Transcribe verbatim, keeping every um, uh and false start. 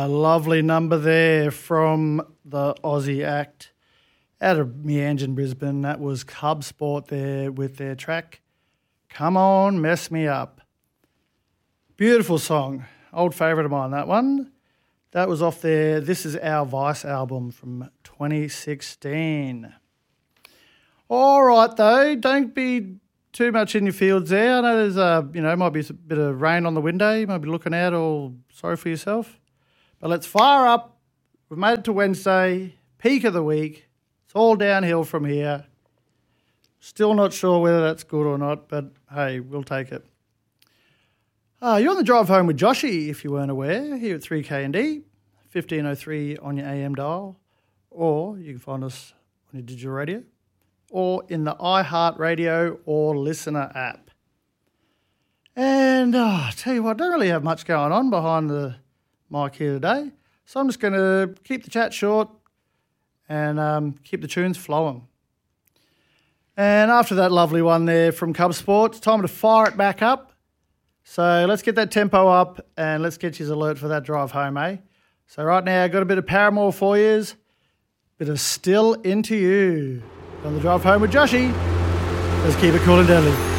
A lovely number there from the Aussie act out of Meanjin, Brisbane. That was Cub Sport there with their track, Come On, Mess Me Up. Beautiful song. Old favourite of mine, that one. That was off their This Is Our Vice album from twenty sixteen. All right, though, don't be too much in your fields there. I know there's, a, you know, might be a bit of rain on the window. You might be looking out all sorry for yourself. But let's fire up. We've made it to Wednesday, peak of the week. It's all downhill from here. Still not sure whether that's good or not, but hey, we'll take it. Uh, you're on the drive home with Joshy, if you weren't aware, here at three K and D, fifteen oh three on your A M dial, or you can find us on your digital radio, or in the iHeartRadio or Listener app. And oh, I tell you what, I don't really have much going on behind the mic here today, so I'm just going to keep the chat short and um, keep the tunes flowing. And after that lovely one there from Cub Sport, it's time to fire it back up. So let's get that tempo up and let's get you alert for that drive home, eh? So right now, I've got a bit of Paramore for you, bit of Still Into You. On the drive home with Joshy, let's keep it cool and deadly.